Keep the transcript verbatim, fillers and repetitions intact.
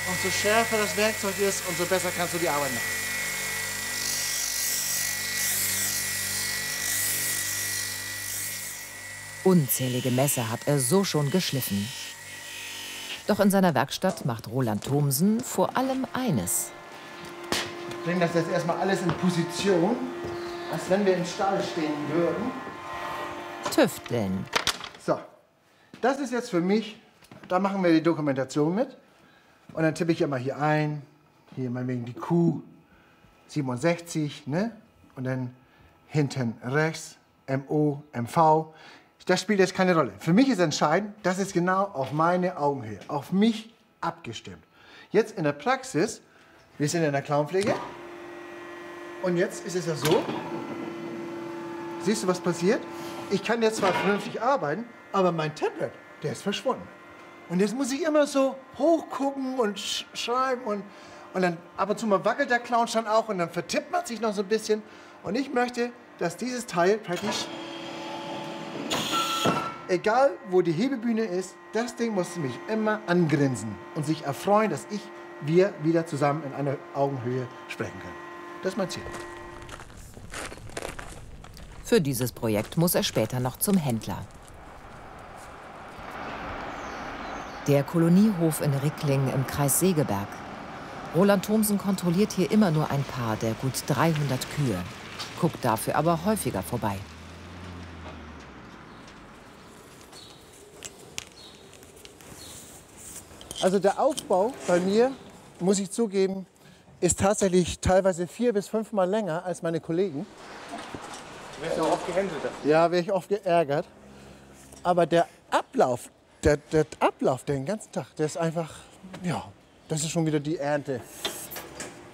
umso schärfer das Werkzeug ist, umso besser kannst du die Arbeit machen. Unzählige Messer hat er so schon geschliffen. Doch in seiner Werkstatt macht Roland Thomsen vor allem eines. Ich bringe das jetzt erstmal alles in Position, als wenn wir im Stall stehen würden. Tüfteln. So, das ist jetzt für mich, da machen wir die Dokumentation mit. Und dann tippe ich immer hier ein, hier meinetwegen die Q siebenundsechzig, ne? Und dann hinten rechts M O, M V. Das spielt jetzt keine Rolle. Für mich ist entscheidend, das ist genau auf meine Augenhöhe, auf mich abgestimmt. Jetzt in der Praxis, wir sind in der Klauenpflege und jetzt ist es ja so, siehst du, was passiert? Ich kann jetzt zwar vernünftig arbeiten, aber mein Tablet, der ist verschwunden. Und jetzt muss ich immer so hochgucken und sch schreiben und, und dann ab und zu mal wackelt der Klauenstand auch und dann vertippt man sich noch so ein bisschen. Und ich möchte, dass dieses Teil praktisch, egal wo die Hebebühne ist, das Ding muss mich immer angrinsen und sich erfreuen, dass ich, wir wieder zusammen in einer Augenhöhe sprechen können. Das ist mein Ziel. Für dieses Projekt muss er später noch zum Händler. Der Koloniehof in Rickling im Kreis Segeberg. Roland Thomsen kontrolliert hier immer nur ein Paar der gut dreihundert Kühe, guckt dafür aber häufiger vorbei. Also der Aufbau bei mir, muss ich zugeben, ist tatsächlich teilweise vier bis fünfmal länger als meine Kollegen. Du wirst ja auch oft gehänselt. Ja, wäre ich oft geärgert. Aber der Ablauf, der, der Ablauf den ganzen Tag, der ist einfach, ja, das ist schon wieder die Ernte.